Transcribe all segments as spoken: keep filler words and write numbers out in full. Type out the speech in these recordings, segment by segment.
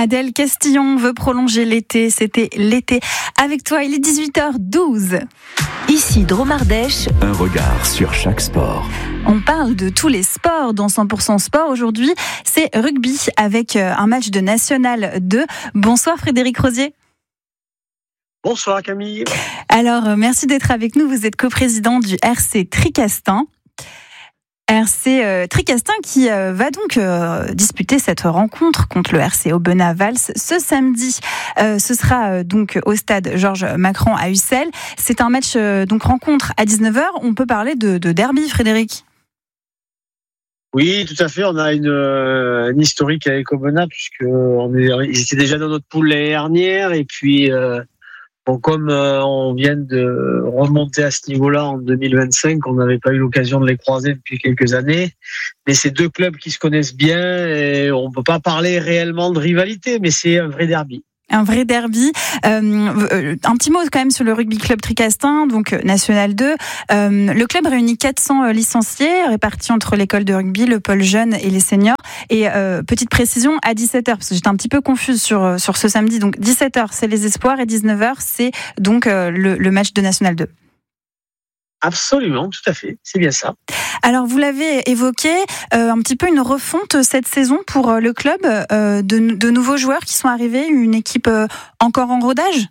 Adèle Castillon veut prolonger l'été. C'était l'été avec toi. Il est dix-huit heures douze. Ici Drôme-Ardèche. Un regard sur chaque sport. On parle de tous les sports dans cent pour cent sport. Aujourd'hui, c'est rugby avec un match de National deux. Bonsoir Frédéric Rosier. Bonsoir Camille. Alors, merci d'être avec nous. Vous êtes coprésident du R C Tricastin. R C euh, Tricastin qui euh, va donc euh, disputer cette rencontre contre le R C Aubenas-Valls ce samedi. Euh, ce sera euh, donc au stade Georges Macron à Ussel. C'est un match euh, donc rencontre à dix-neuf heures. On peut parler de, de derby, Frédéric? Oui, tout à fait. On a une, une historique avec Aubenas puisque on est, ils étaient déjà dans notre poule l'année dernière et puis. Euh, Bon, comme euh, on vient de remonter à ce niveau-là en deux mille vingt-cinq, on n'avait pas eu l'occasion de les croiser depuis quelques années. Mais c'est deux clubs qui se connaissent bien et on ne peut pas parler réellement de rivalité, mais c'est un vrai derby. Un vrai derby. Euh, un petit mot quand même sur le rugby club Tricastin, donc National deux. Euh, le club réunit quatre cents licenciés répartis entre l'école de rugby, le pôle jeune et les seniors. Et euh, petite précision, à dix-sept heures, parce que j'étais un petit peu confuse sur, sur ce samedi. Donc dix-sept heures, c'est les espoirs et dix-neuf heures, c'est donc euh, le, le match de National deux. Absolument, tout à fait, c'est bien ça. Alors vous l'avez évoqué, euh, un petit peu une refonte cette saison pour euh, le club, euh, de, de nouveaux joueurs qui sont arrivés, une équipe euh, encore en rodage.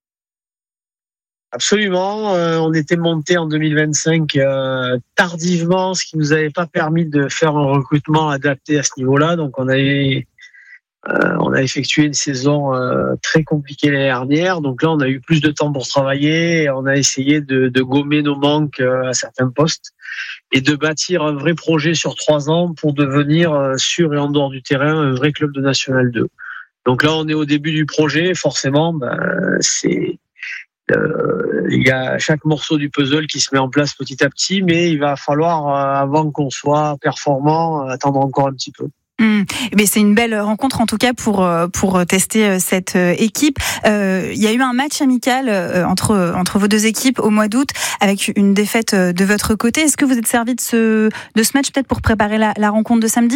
Absolument, euh, on était monté en deux mille vingt-cinq euh, tardivement, ce qui nous avait pas permis de faire un recrutement adapté à ce niveau-là. Donc on avait Euh, on a effectué une saison euh, très compliquée l'année dernière, donc là on a eu plus de temps pour travailler et on a essayé de, de gommer nos manques euh, à certains postes et de bâtir un vrai projet sur trois ans pour devenir euh, sur et en dehors du terrain un vrai club de National deux. Donc là on est au début du projet, forcément ben, c'est euh, il y a chaque morceau du puzzle qui se met en place petit à petit, mais il va falloir euh, avant qu'on soit performant attendre encore un petit peu. Mmh. Mais c'est une belle rencontre en tout cas pour pour tester cette équipe. Euh, il y a eu un match amical entre entre vos deux équipes au mois d'août avec une défaite de votre côté. Est-ce que vous êtes servi de ce de ce match peut-être pour préparer la, la rencontre de samedi?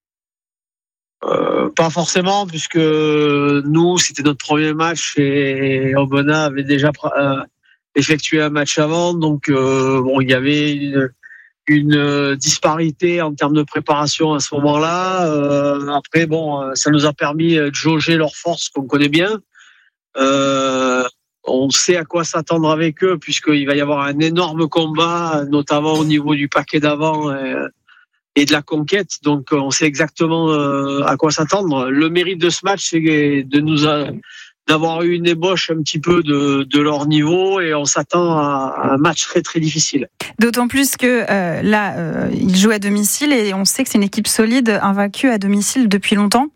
Euh, pas forcément, puisque nous c'était notre premier match et Aubenas avait déjà euh, effectué un match avant, donc euh, bon il y avait une une disparité en termes de préparation à ce moment-là. Euh, après, bon, ça nous a permis de jauger leurs forces qu'on connaît bien. Euh, on sait à quoi s'attendre avec eux, puisqu'il va y avoir un énorme combat, notamment au niveau du paquet d'avant et, et de la conquête. Donc, on sait exactement à quoi s'attendre. Le mérite de ce match, c'est de nous a, d'avoir eu une ébauche un petit peu de, de leur niveau et on s'attend à un match très très difficile. D'autant plus que euh, là, euh, ils jouent à domicile et on sait que c'est une équipe solide, invaincue à domicile depuis longtemps.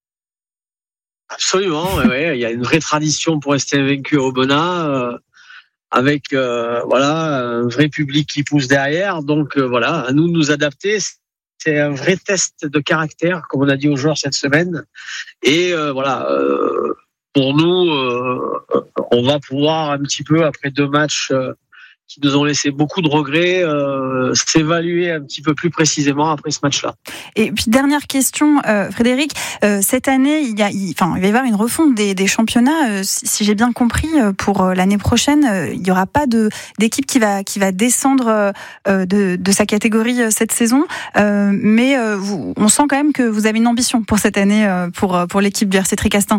Absolument, ouais, ouais. Il y a une vraie tradition pour rester invaincu à Aubenas, euh, avec euh, voilà un vrai public qui pousse derrière. Donc euh, voilà, à nous de nous adapter. C'est un vrai test de caractère, comme on a dit aux joueurs cette semaine. Et euh, voilà. Euh, Pour nous, euh, on va pouvoir un petit peu, après deux matchs euh, qui nous ont laissé beaucoup de regrets, euh, s'évaluer un petit peu plus précisément après ce match-là. Et puis dernière question, euh, Frédéric, euh, cette année, il, y a, il, enfin, il va y avoir une refonte des, des championnats. Euh, si, si j'ai bien compris, euh, pour euh, l'année prochaine, euh, il n'y aura pas de, d'équipe qui va, qui va descendre euh, de, de sa catégorie euh, cette saison. Euh, mais euh, vous, on sent quand même que vous avez une ambition pour cette année euh, pour, pour l'équipe du R C Tricastin.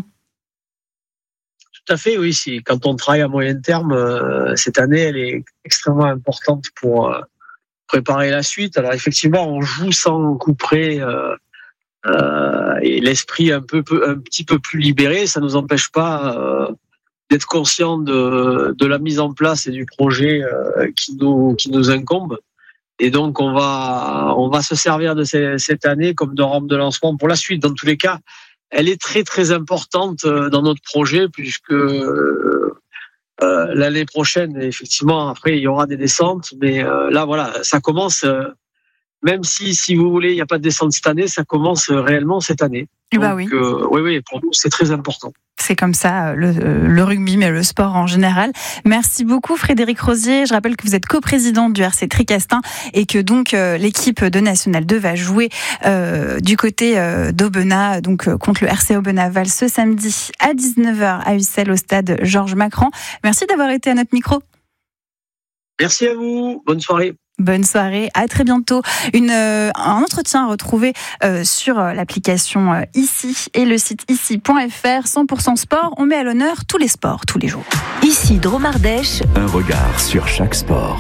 Tout à fait, oui. Si, quand on travaille à moyen terme, euh, cette année, elle est extrêmement importante pour euh, préparer la suite. Alors effectivement, on joue sans coup près euh, euh, et l'esprit un peu, peu, un petit peu plus libéré. Ça nous empêche pas euh, d'être conscient de, de la mise en place et du projet euh, qui nous, qui nous incombe. Et donc on va, on va se servir de ces, cette année comme de rampe de lancement pour la suite. Dans tous les cas, elle est très très importante dans notre projet puisque euh, l'année prochaine, effectivement, après il y aura des descentes, mais euh, là voilà, ça commence. Euh, même si, si vous voulez, il n'y a pas de descente cette année, ça commence réellement cette année. Donc, bah oui. Euh, oui, oui, pour nous, c'est très important. C'est comme ça, le, le rugby, mais le sport en général. Merci beaucoup, Frédéric Rosier. Je rappelle que vous êtes coprésident du R C Tricastin et que donc euh, l'équipe de National deux va jouer euh, du côté euh, d'Aubenas, donc euh, contre le R C Aubenas-Val ce samedi à dix-neuf heures à Ussel au stade Georges Macran. Merci d'avoir été à notre micro. Merci à vous. Bonne soirée. Bonne soirée, à très bientôt. Une, euh, un entretien à retrouver euh, sur euh, l'application euh, Ici et le site ici point f r. cent pour cent sport, on met à l'honneur tous les sports, tous les jours. Ici Dromardèche. Un regard sur chaque sport.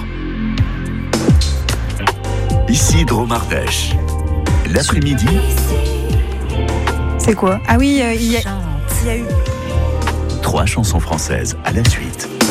Ici Dromardèche. L'après-midi. C'est quoi ? Ah oui, euh, il y a, il y a eu... Trois chansons françaises à la suite.